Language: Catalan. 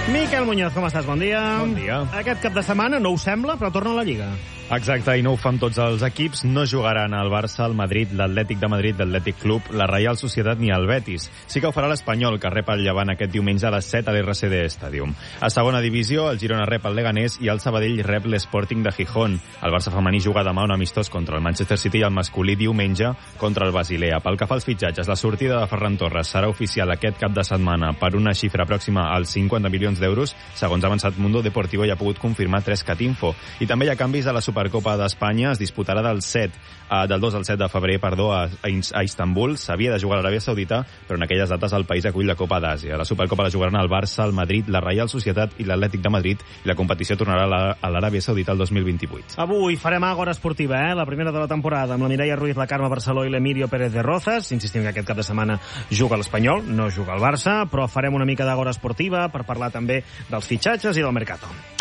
Miquel Muñoz, com estàs? Bon dia. Bon dia. Aquest cap de setmana no ho sembla, però torna a la Lliga. Exacte, i no ho fan tots els equips. No jugaran el Barça, el Madrid, l'Atlètic de Madrid, l'Atlètic Club, la Reial Societat ni el Betis. Sí que ho farà l'Espanyol, que rep el Llevant aquest diumenge a les 7 a l'RCD Stadium. A segona divisió, el Girona rep el Leganés i el Sabadell rep l'Sporting de Gijón. El Barça femení juga demà un amistós contra el Manchester City i el masculí diumenge contra el Basilea. Pel que fa als fitxatges, la sortida de Ferran Torres serà oficial aquest cap de setmana per una xifra pròxima als 50 milions d'euros. Segons ha avançat Mundo Deportivo, ja ha pogut confirmar 3Catinfo. I també hi ha canvis a la Supercopa d'Espanya. Es disputarà del 2 al 7 de febrer, a Istanbul. S'havia de jugar a l'Aràbia Saudita, però en aquelles dates el país acull la Copa d'Àsia. La Supercopa la jugaran el Barça, el Madrid, la Reial Societat i l'Atlètic de Madrid, i la competició tornarà a l'Aràbia Saudita el 2028. Avui farem Àgora Esportiva, la primera de la temporada, amb la Mireia Ruiz, la Carme Barceló i l'Emilio Pérez de Rozas. Insistim que aquest cap de setmana juga l'Espanyol, no juga el Barça, però farem una mica d'Àgora Esportiva per parlar també dels fitxatges i del mercato.